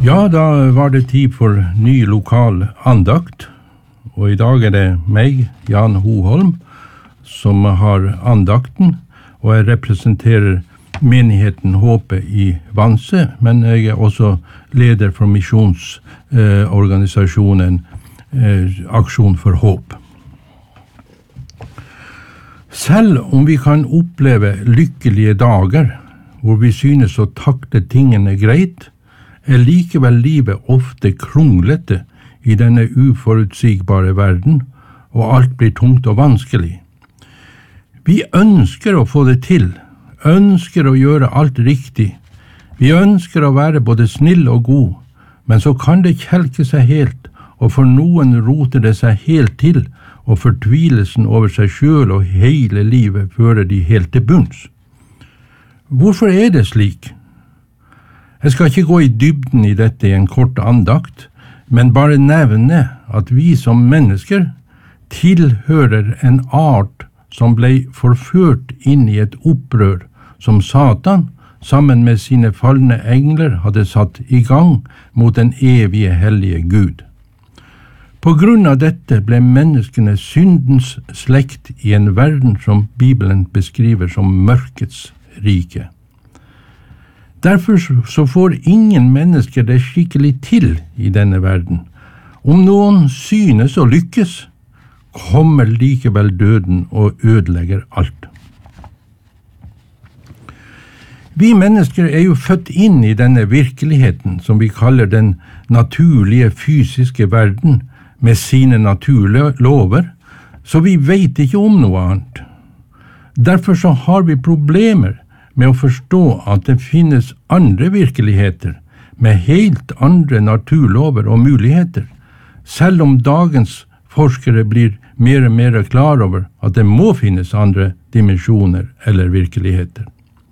Ja, da var det tid for ny lokal andakt, og i dag det meg, Jan Hoholm, som har andakten, og jeg representerer menigheten Håpet i Vanse, men jeg også leder for misjonsorganisasjonen Aksjon for Håp. Selv om vi kan oppleve lykkelige dager, hvor vi synes å takle tingene greit, likevel livet ofte kronglete i denne uforutsigbare verden, og alt blir tungt og vanskelig. Vi ønsker å få det til, ønsker å gjøre alt riktig. Vi ønsker å være både snill og god, men så kan det kjelke seg helt, og for noen roter det seg helt til, og fortvilelsen over seg selv og hele livet fører de helt til bunns. Hvorfor det slik? Jeg skal ikke gå i dybden i dette i en kort andakt, men bare nevne at vi som mennesker tilhører en art som ble forført inn i et opprør som Satan, sammen med sine falne engler, hadde satt i gang mot den evige hellige Gud. På grunn av dette ble menneskene syndens slekt i en verden som Bibelen beskriver som mørkets rike. Derfor så får ingen mennesker det skikkelig til i denne verden. Om noen synes å lykkes, kommer likevel døden og ødelegger alt. Vi mennesker jo født inn i denne virkeligheten som vi kaller den naturlige fysiske verden med sine naturlige lover, så vi vet ikke om noe annet. Derfor så har vi problemer med å forstå at det finnes andre virkeligheter med helt andre naturlover og muligheter, selv om dagens forskere blir mer og mer klar over at det må finnes andre dimensjoner eller virkeligheter.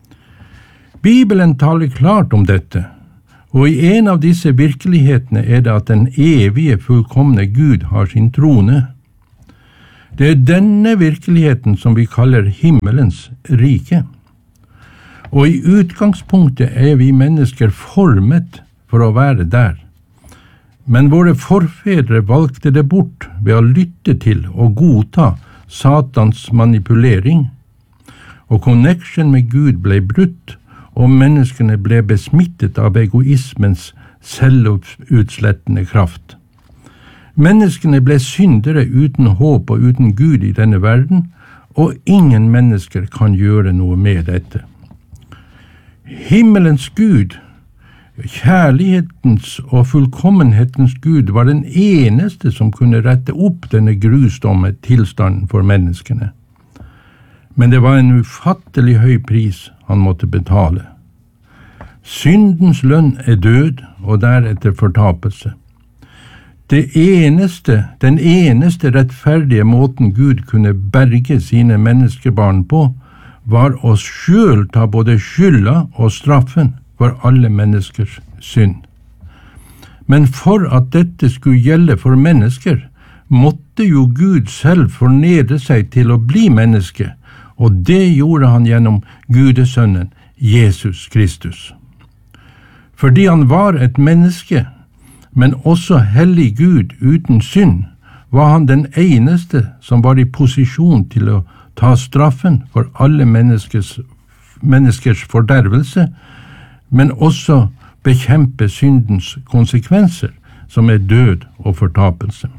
Bibelen taler klart om dette, og i en av disse virkelighetene det at den evige fullkomne Gud har sin trone. Det denne virkeligheten som vi kaller himmelens rike. Og i utgangspunktet vi mennesker formet for å være der. Men våre forfedre valgte det bort ved å lytte til og godta Satans manipulering, og connection med Gud ble brutt, og menneskene ble besmittet av egoismens selvutslettende kraft. Menneskene ble syndere uten håp og uten Gud i denne verden, og ingen mennesker kan gjøre noe med dette. Himmelens Gud, kjærlighetens og fullkommenhetens Gud, var den eneste som kunne rette opp denne grusomme tilstanden for menneskene. Men det var en ufattelig høy pris han måtte betale. Syndens lønn død, og deretter fortapelse. Den eneste rettferdige måten Gud kunne berge sine menneskebarn på, var å selv ta både skylda og straffen for alle menneskers synd. Men for at dette skulle gjelde for mennesker, måtte jo Gud selv fornedre seg til å bli menneske, og det gjorde han gjennom Gudesønnen, Jesus Kristus. Fordi han var et menneske, men også hellig Gud uten synd, var han den eneste som var i posisjon til å ta straffen for alle menneskers fordervelse, men også bekjempe syndens konsekvenser, som død og fortapelse.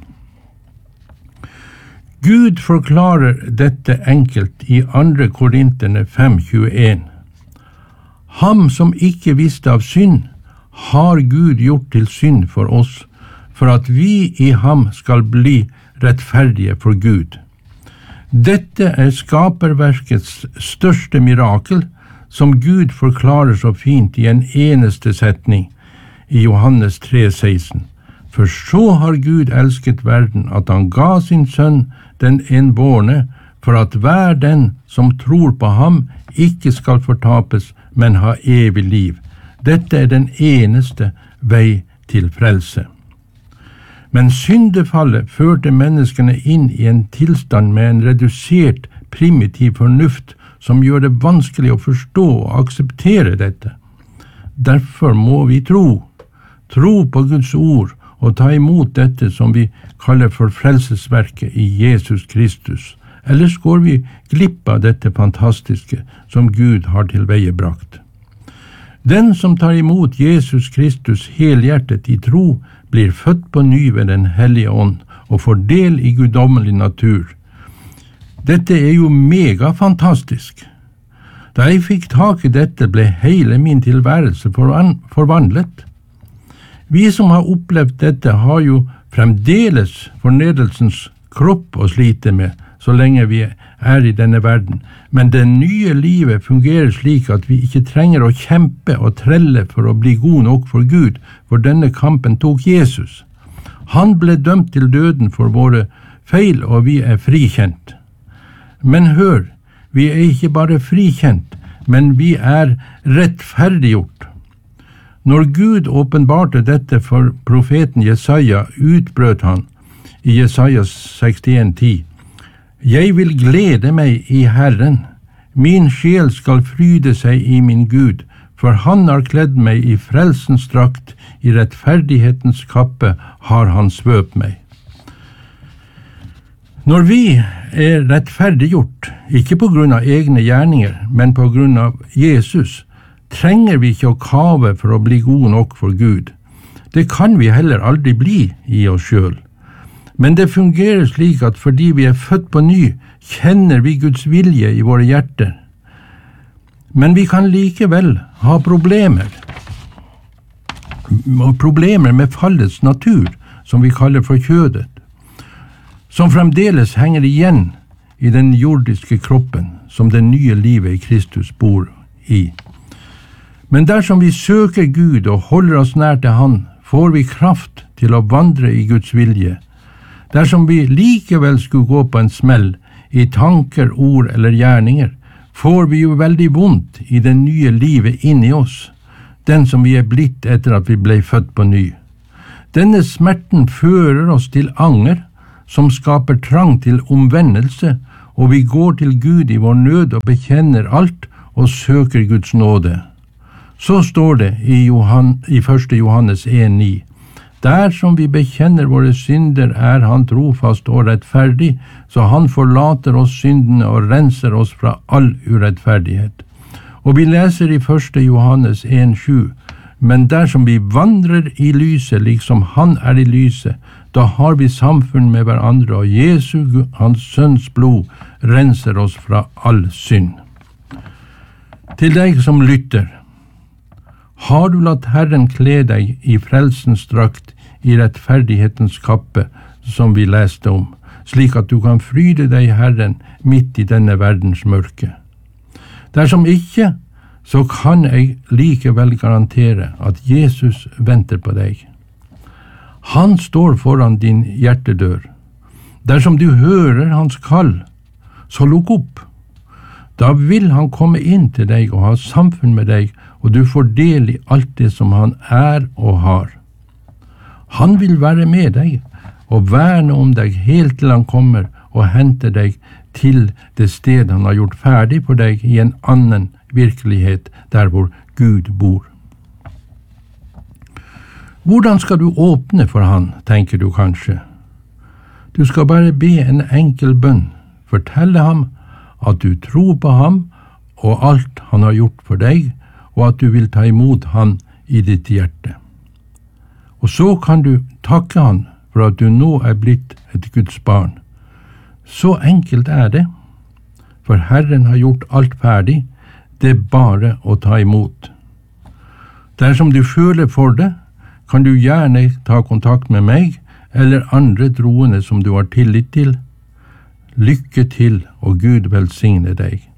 Gud forklarer dette enkelt i 2. Korinterne 5:21. Ham som ikke visste av synd, har Gud gjort til synd for oss, for at vi i ham skal bli rettferdige for Gud. Dette skaperverkets største mirakel, som Gud forklarer så fint i en eneste setning i Johannes 3:16. For så har Gud elsket verden, at han ga sin sønn, den enbårne, for at hver den som tror på ham ikke skal fortapes, men ha evig liv. Dette den eneste vei til frelse. Men syndefallet førte menneskene inn i en tilstand med en redusert, primitiv fornuft som gjør det vanskelig å forstå og akseptere dette. Derfor må vi tro. tro på Guds ord og ta imot dette som vi kaller for frelsesverket i Jesus Kristus. Ellers går vi glipp av dette fantastiske som Gud har tilveiebrakt. Den som tar imot Jesus Kristus helhjertet i tro, blir født på ny ved den hellige ånd og får del i guddommelig natur. Dette jo megafantastisk. Da jeg fikk tak i dette, ble hele min tilværelse forvandlet. Vi som har opplevd dette, har jo fremdeles fornedrelsens kropp å slite med, så lenge vi i denne verden. Men det nye livet fungerer slik at vi ikke trenger å kjempe og trelle for å bli god nok for Gud, for denne kampen tok Jesus. Han ble dømt til døden for våre feil, og vi frikjent. Men hør, vi ikke bare frikjent, men vi rettferdiggjort. Når Gud åpenbarte dette for profeten Jesaja, utbrøt han i Jesaja 61:10: Jeg vil glede meg i Herren, min sjel skal fryde seg i min Gud, for han har kledd meg i frelsens drakt, i rettferdighetens kappe har han svøpt meg. Når vi rettferdiggjort, ikke på grunn av egne gjerninger, men på grunn av Jesus, trenger vi ikke å kave for å bli gode nok for Gud. Det kan vi heller aldri bli i oss selv. Men det fungerer slik at fordi vi født på ny, kjenner vi Guds vilje i våre hjerter. Men vi kan likevel ha problemer med fallets natur, som vi kaller for kjødet, som fremdeles henger igjen i den jordiske kroppen, som det nye livet i Kristus bor i. Men dersom vi søker Gud og holder oss nær til Han, får vi kraft til å vandre i Guds vilje. Dersom vi likevel skulle gå på en smell i tanker, ord eller gjerninger, får vi jo veldig vondt i det nye livet inni oss, den som vi blitt etter at vi ble født på ny. Denne smerten fører oss til anger, som skaper trang til omvendelse, og vi går til Gud i vår nød og bekjenner alt og søker Guds nåde. Så står det i 1. Johannes 1:9. Der som vi bekjenner våre synder, han trofast og rettferdig, så han forlater oss syndene og renser oss fra all urettferdighet. Og vi leser i 1. Johannes 1:7. Men dersom vi vandrer i lyset, liksom han i lyset, da har vi samfunn med hverandre, og Jesu, hans sønns blod, renser oss fra all synd. Til deg som lytter, har du latt Herren kle deg i frelsens drakt, i rettferdighetens kappe, som vi leste om, slik at du kan fryde deg i Herren midt i denne verdens mørke? Dersom ikke, så kan jeg likevel garantere at Jesus venter på deg. Han står foran din hjertedør. Dersom du hører hans kall, så lukk opp. Da vil han komme inn til deg og ha samfunn med deg, og du får del i alt det som han og har. Han vil være med deg og verne om deg helt til han kommer og henter deg til det sted han har gjort ferdig for deg i en annen virkelighet, der hvor Gud bor. Hvordan skal du åpne for han, tenker du kanskje. Du skal bare be en enkel bønn, fortelle ham at du tror på ham og alt han har gjort for deg, og at du vil ta imot han i ditt hjerte. Og så kan du takke han for at du nå blitt et Guds barn. Så enkelt det, for Herren har gjort alt ferdig, det bare å ta imot. Dersom du føler for det, kan du gjerne ta kontakt med meg eller andre troende som du har tillit til. Lykke til, og Gud velsigne deg.